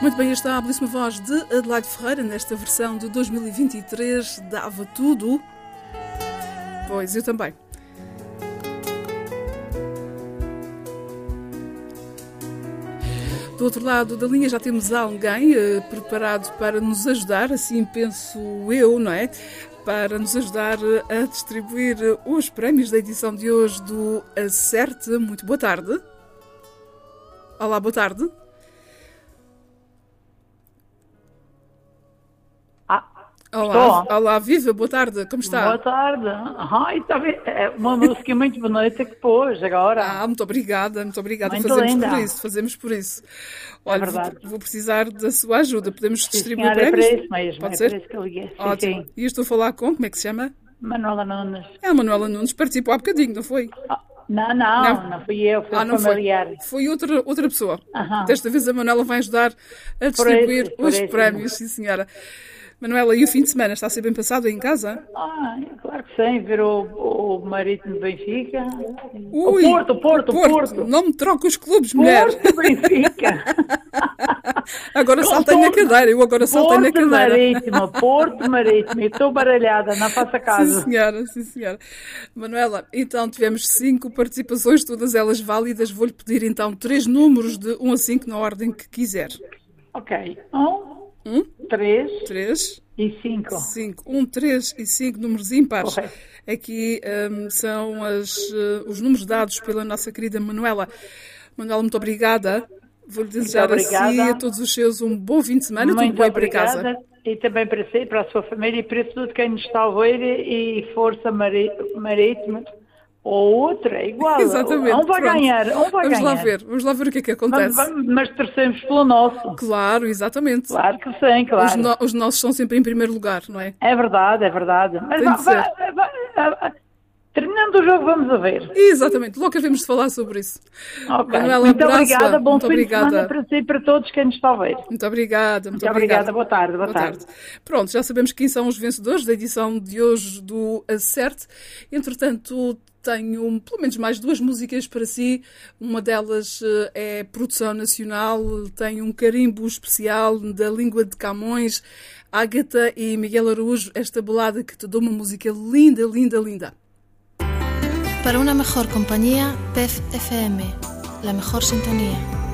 Muito bem, esta é a belíssima voz de Adelaide Ferreira, nesta versão de 2023, dava tudo. Pois, eu também. Do outro lado da linha já temos alguém preparado para nos ajudar, assim penso eu, não é? Para nos ajudar a distribuir os prémios da edição de hoje do Acerte. Muito boa tarde. Olá, boa tarde. Olá, viva, boa tarde, como está? Boa tarde. É uma música muito bonita que pôs agora. Muito obrigada, muito linda. Fazemos por isso. Olha, vou precisar da sua ajuda, podemos distribuir prémios? É para isso mesmo, pode ser? Para isso que eu liguei. Ótimo. Sim. E eu estou a falar com, como é que se chama? Manuela Nunes. É a Manuela Nunes, participou há bocadinho, não foi? Não fui eu, foi o familiar. Foi outra pessoa. Desta vez a Manuela vai ajudar a distribuir os prémios, sim senhora. Manuela, e o fim de semana está a ser bem passado aí em casa? Claro que sim, ver o Marítimo de Benfica. Ui, o Porto. Não me troque os clubes, mulher. Porto Benfica. Agora saltei na cadeira, eu agora saltei na cadeira. Porto Marítimo, estou baralhada, não faça caso. Sim senhora. Manuela, então tivemos 5 participações, todas elas válidas. Vou-lhe pedir então 3 números de 1 a 5 na ordem que quiser. Ok, 3 e 5. 1, 3 e 5, números ímpares. Correto. Aqui são os números dados pela nossa querida Manuela. Manuela, muito obrigada. Vou-lhe desejar a si e a todos os seus um bom fim de semana. Tudo bem para casa. E também para si, para a sua família e para tudo quem nos está a ouvir. E força Marítimo. Ou outra, é igual. Exatamente. Um vai ganhar. Vamos lá ver o que é que acontece. Mas torcemos pelo nosso. Claro, exatamente. Claro que sim, claro. Os nossos são sempre em primeiro lugar, não é? É verdade. Mas terminando o jogo, vamos a ver. Exatamente, logo havemos de falar sobre isso. Ok. Manuela, muito obrigada, bom fim de semana para si e para todos quem nos está a ver. Muito obrigada. Muito obrigada, boa tarde. Pronto, já sabemos quem são os vencedores da edição de hoje do Acerte. Entretanto, tenho pelo menos mais 2 músicas para si. Uma delas é produção nacional, tem um carimbo especial da língua de Camões, Ágata e Miguel Araújo, esta balada que te dou uma música linda, linda, linda. Para una mejor compañía, PEF FM, la mejor sintonía.